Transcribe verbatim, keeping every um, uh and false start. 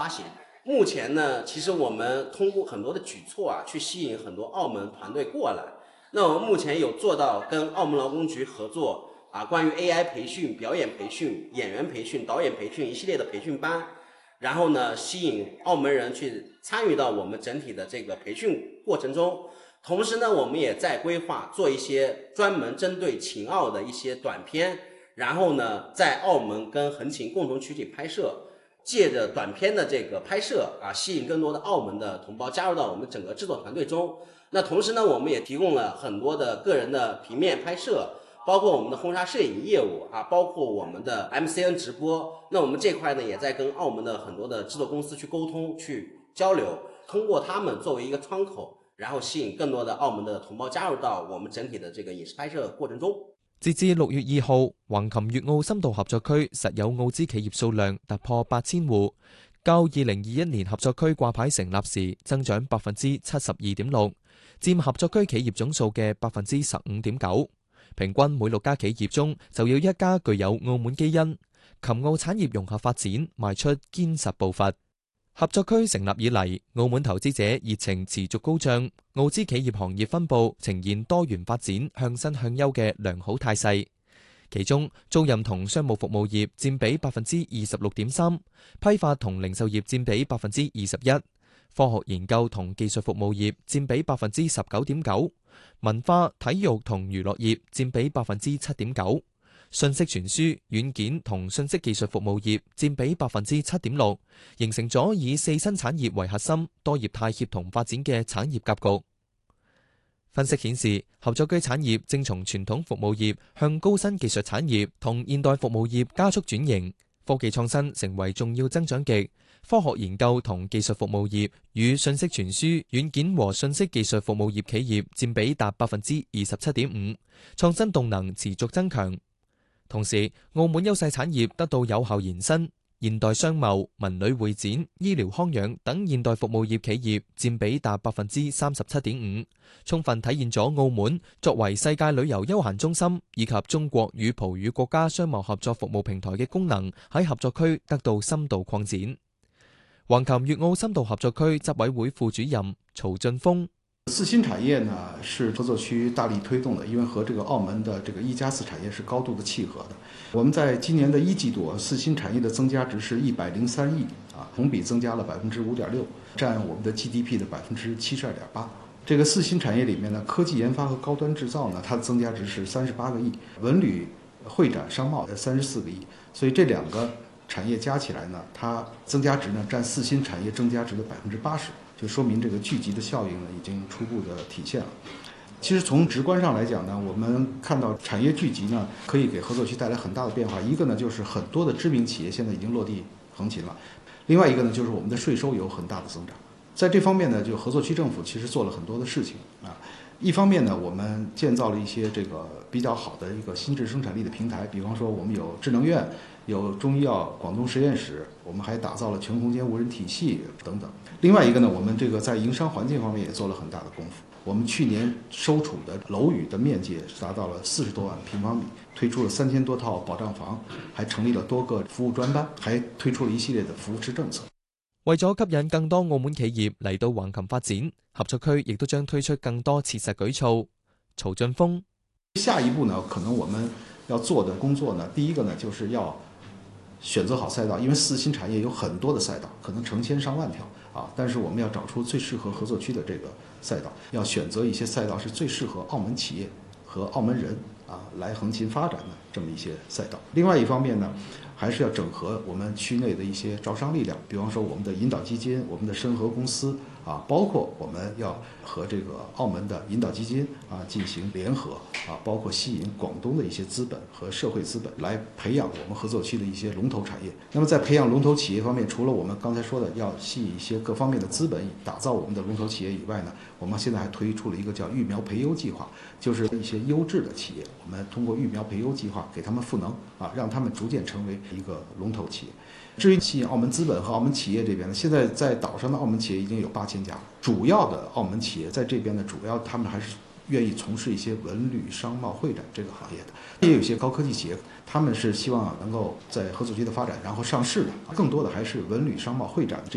行。目前呢，其实我们通过很多的举措啊，去吸引很多澳门团队过来。那我们目前有做到跟澳门劳工局合作啊，关于 A I 培训、表演培训、演员培训、导演培训一系列的培训班，然后呢，吸引澳门人去参与到我们整体的这个培训过程中。同时呢，我们也在规划做一些专门针对秦澳的一些短片，然后呢，在澳门跟横琴共同取景拍摄。借着短片的这个拍摄啊，吸引更多的澳门的同胞加入到我们整个制作团队中。那同时呢，我们也提供了很多的个人的平面拍摄，包括我们的婚纱摄影业务啊，包括我们的 M C N 直播。那我们这块呢，也在跟澳门的很多的制作公司去沟通、去交流，通過他們作為一個窗口，然後吸引更多的澳門的同胞加入到我們整體的這個影視拍攝過程中。 截至六月二號，橫琴粵澳深度合作區實有澳資企業數量突破八千戶，較二零二一年合作區掛牌成立時增長百分之七十二點六，佔合作區企業總數嘅百分之十五點九。平均每六家企業中就有一家具有澳門基因，琴澳產業融合發展邁出堅實步伐。合作區成立以嚟，澳門投資者熱情持續高漲，澳資企業行業分佈呈現多元發展、向新向優嘅良好態勢。其中，租賃同商務服務業佔比百分之二十六點三，批發同零售業佔比百分之二十一，科學研究同技術服務業佔比百分之十九點九，文化、體育同娛樂業佔比百分之七點九。信息傳輸、軟件同信息技術服務業佔比百分之七點六，形成咗以四新產業為核心、多業態協同發展嘅產業格局。分析顯示，合作區產業正從傳統服務業向高新技術產業同現代服務業加速轉型，科技創新成為重要增長極。科學研究同技術服務業與信息傳輸、軟件和信息技術服務業企業佔比達百分之二十七點五，創新動能持續增強。同時，澳門優勢產業得到有效延伸，現代商貿、文旅會展、醫療康養等現代服務業企業佔比達百分之三十七點五，充分體現咗澳門作為世界旅遊休閒中心以及中國與葡語國家商貿合作服務平台嘅功能喺合作區得到深度擴展。橫琴粵澳深度合作區執委會副主任曹俊峰。 四新產業呢是合作區大力推動的，因為和這個澳門的這個一加四產業是高度的契合的。我們在今年的一季度，四新產業的增加值是一百零三億啊，同比增加了百分之五點六，佔我們的 G D P 的百分之七十二點八。這個四新產業裏面呢，科技研發和高端製造呢，它的增加值是三十八個億，文旅會展商貿三十四個億，所以這兩個產業加起來呢，它增加值呢佔四新產業增加值的百分之八十。就說明這個聚集的效應呢，已經初步的體現了。其實從直觀上來講呢，我們看到產業聚集呢，可以給合作區帶來很大的變化。一個呢，就是很多的知名企業現在已經落地橫琴了；另外一個呢，就是我們的稅收有很大的增長。在這方面呢，就合作區政府其實做了很多的事情啊。一方面呢，我們建造了一些這個比較好的一個新質生產力的平台，比方說我們有智能院，有中醫藥廣東實驗室，我們還打造了全空間無人體系等等。另外一個呢，我們這個在營商環境方面也做了很大的功夫。我們去年收儲的樓宇的面積達到了四十多萬平方米，推出了三千多套保障房，還成立了多個服務專班，還推出了一系列的扶持政策。 為咗吸引更多澳門企業嚟到橫琴發展，合作區亦都將推出更多切實舉措。曹俊峰： 下一步呢，可能我們要做的工作呢，第一個呢，就是要選擇好賽道，因為四新產業有很多的賽道，可能成千上萬條啊，但是我們要找出最適合合作區的這個賽道，要選擇一些賽道是最適合澳門企業和澳門人啊來橫琴發展的這麼一些賽道。另外一方面呢，還是要整合我們區內的一些招商力量，比方說我們的引導基金、我們的深合公司啊，包括我們要和這個澳門的引導基金啊進行聯合啊，包括吸引廣東的一些資本和社會資本來培養我們合作區的一些龍頭產業。那麼在培養龍頭企業方面，除了我們剛才說的要吸引一些各方面的資本，打造我們的龍頭企業以外呢，我們現在還推出了一個叫育苗培優計劃，就是一些優質的企業，我們通過育苗培優計劃給他們賦能啊，讓他們逐漸成為一個龍頭企業。至於吸引澳門資本和澳門企業這邊呢，現在在島上的澳門企業已經有八千家，主要的澳門企業在這邊呢，主要他們還是願意從事一些文旅商貿會展這個行業的，也有一些高科技企業，他們是希望能夠在合作區的發展，然後上市的，更多的還是文旅商貿會展這